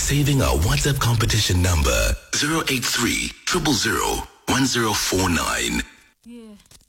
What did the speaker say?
saving our WhatsApp competition number 083 000 1049. Yeah.